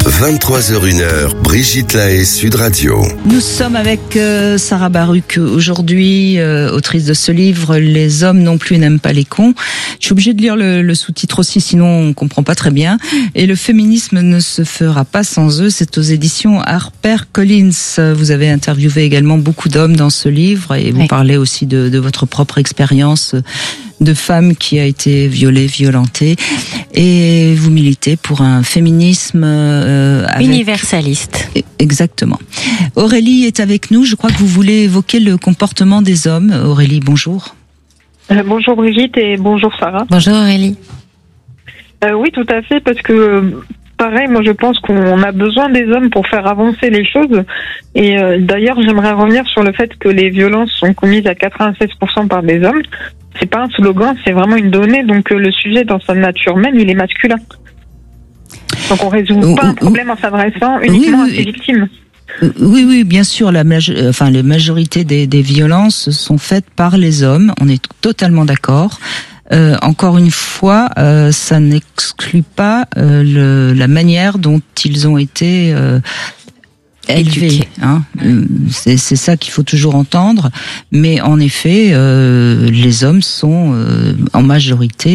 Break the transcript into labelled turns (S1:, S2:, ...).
S1: 23h01, Brigitte Lahaie, Sud Radio.
S2: Nous sommes avec Sarah Baruch aujourd'hui, autrice de ce livre « Les hommes non plus n'aiment pas les cons ». Je suis obligée de lire le sous-titre aussi, sinon on comprend pas très bien. Et le féminisme ne se fera pas sans eux. C'est aux éditions HarperCollins. Vous avez interviewé également beaucoup d'hommes dans ce livre et vous parlez aussi de votre propre expérience de femme qui a été violée, violentée, et vous militez pour un féminisme
S3: universaliste.
S2: Exactement. Aurélie est avec nous. Je crois que vous voulez évoquer le comportement des hommes. Aurélie, bonjour.
S4: Bonjour Brigitte et bonjour Sarah.
S3: Bonjour Aurélie.
S4: Oui, tout à fait, parce que pareil, moi je pense qu'on a besoin des hommes pour faire avancer les choses. Et d'ailleurs, j'aimerais revenir sur le fait que les violences sont commises à 96% par des hommes. C'est pas un slogan, c'est vraiment une donnée. Donc le sujet dans sa nature même, il est masculin. Donc on résout pas un problème en s'adressant uniquement à ses victimes.
S2: Oui, bien sûr. La majorité des violences sont faites par les hommes. On est totalement d'accord. Encore une fois, ça n'exclut pas la manière dont ils ont été élevés. C'est ça qu'il faut toujours entendre. Mais en effet, les hommes sont en majorité